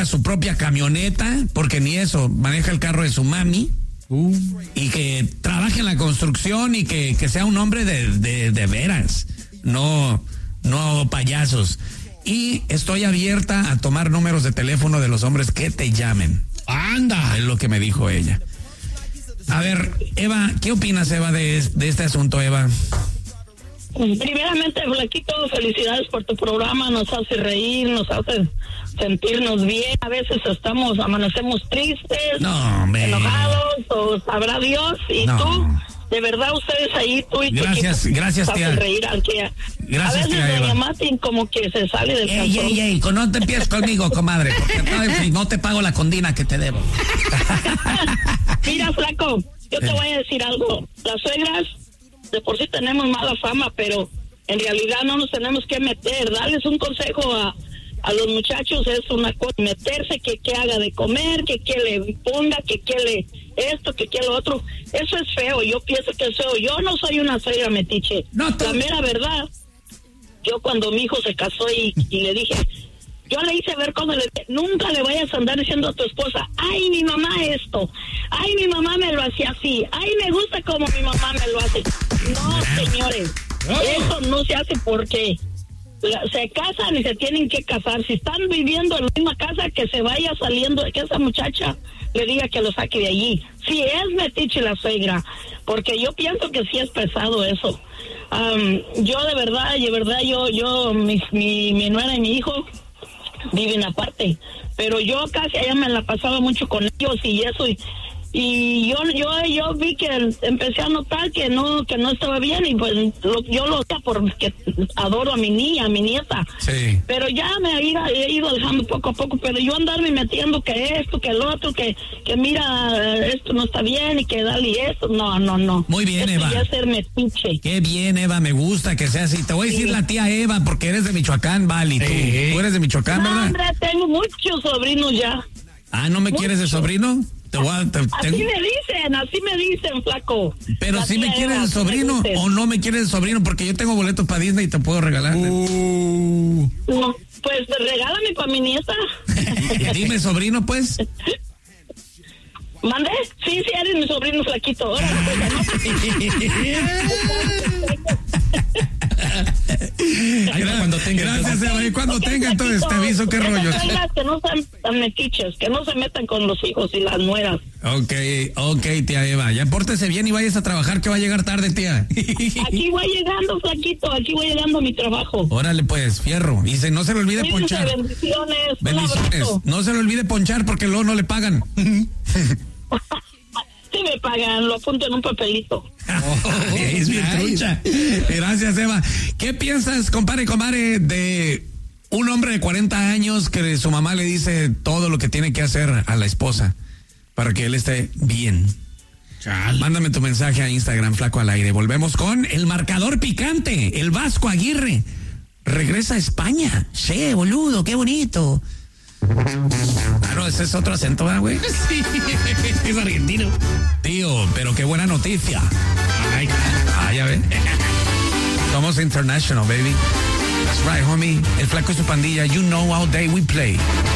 tenga su propia camioneta, porque ni eso, maneja el carro de su mami. Y que trabaje en la construcción y que sea un hombre de veras, no payasos. Y estoy abierta a tomar números de teléfono de los hombres que te llamen. ¡Anda! Es lo que me dijo ella. A ver, Eva, ¿qué opinas, Eva, de este asunto, Eva? Primeramente, Flaquito, felicidades por tu programa, nos hace reír, nos hace sentirnos bien, a veces amanecemos tristes, enojados, o sabrá Dios, y tú, de verdad, ustedes ahí, tú y tu gracias, equipo, gracias, tía. Reír al que gracias, a veces tía Eva. Martín como que se sale del calzón. Ey, no te empieces conmigo, comadre, porque no te pago la condina que te debo. Mira, Flaco, yo te voy a decir algo, las suegras de por sí tenemos mala fama, pero en realidad no nos tenemos que meter. Darles un consejo a los muchachos es una cosa, meterse, que haga de comer, que le ponga, que le esto, que lo otro. Eso es feo, yo pienso que es feo. Yo no soy una suegra metiche. La mera verdad, yo cuando mi hijo se casó y le dije, yo le hice ver cómo nunca le vayas a andar diciendo a tu esposa, ay, mi mamá esto, ay, mi mamá me lo hacía así, ay, me gusta como mi mamá me lo hace. No, señores, eso no se hace porque se casan y se tienen que casar. Si están viviendo en la misma casa, que se vaya saliendo, que esa muchacha le diga que lo saque de allí. Si es metiche la suegra, porque yo pienso que sí es pesado eso. Yo de verdad, mi nuera y mi hijo viven aparte, pero yo casi allá me la pasaba mucho con ellos y eso, y yo vi que empecé a notar que no estaba bien, y pues yo lo hacía porque adoro a mi nieta. Sí. Pero ya me he ido alejando poco a poco, pero yo andarme metiendo que esto, que el otro, que mira, esto no está bien y que dale esto, no. Muy bien, esto Eva. Ya ser metiche. Qué bien, Eva, me gusta que sea así. Te voy a decir la tía Eva porque eres de Michoacán, Vali. Tú eres de Michoacán, ¿verdad? Hombre, tengo muchos sobrinos ya. Ah, ¿no me quieres de sobrino? Así me dicen, Flaco. Pero si me quieres de sobrino o no me quieres de sobrino, porque yo tengo boletos para Disney y te puedo regalar. No, pues regálame para mi nieta. Dime, sobrino, pues. ¿Mande? Sí, eres mi sobrino, Flaquito. Ahora, Gracias, Eva. Y cuando tenga, entonces te aviso qué rollo. Que no sean tan metiches, que no se metan con los hijos y las nueras. Ok, tía Eva. Ya pórtese bien y vayas a trabajar, que va a llegar tarde, tía. Aquí voy llegando, Flaquito. Aquí voy llegando a mi trabajo. Órale, pues, fierro. Y no se le olvide ponchar. Bendiciones. No se le olvide ponchar porque luego no le pagan. Sí me pagan, lo apunto en un papelito. Es bien trucha. Gracias, Eva. ¿Qué piensas, compadre, de un hombre de 40 años que su mamá le dice todo lo que tiene que hacer a la esposa para que él esté bien? Chale. Mándame tu mensaje a Instagram, Flaco al Aire. Volvemos con el marcador picante, el Vasco Aguirre. Regresa a España. Sí, boludo, qué bonito. Claro, ese es otro acento, ¿verdad, güey? Sí, es argentino. Tío, pero qué buena noticia. Ya ves. Somos international, baby. That's right, homie. El Flaco y su pandilla. You know all day we play.